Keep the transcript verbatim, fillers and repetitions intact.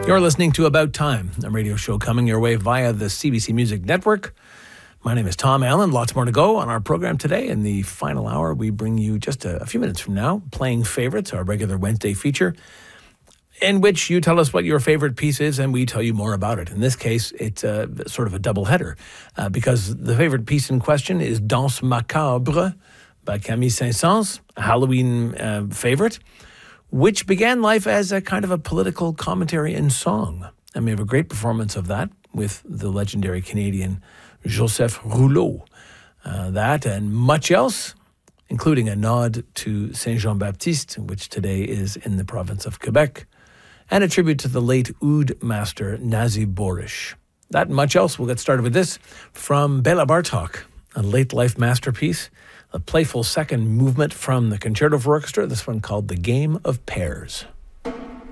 You're listening to About Time, a radio show coming your way via the C B C Music Network. My name is Tom Allen. Lots more to go on our program today. In the final hour, we bring you just a, a few minutes from now, Playing Favorites, our regular Wednesday feature, in which you tell us what your favorite piece is and we tell you more about it. In this case, it's a, sort of a double header uh, because the favorite piece in question is Danse Macabre by Camille Saint-Saëns, a Halloween uh, favorite, which began life as a kind of a political commentary in song. And we have a great performance of that with the legendary Canadian Joseph Rouleau. Uh, that and much else, including a nod to Saint Jean-Baptiste, which today is in the province of Quebec, and a tribute to the late oud master Nazi Borish. That and much else. We'll get started with this from Bela Bartok, a late life masterpiece, a playful second movement from the Concerto for Orchestra, this one called The Game of Pairs.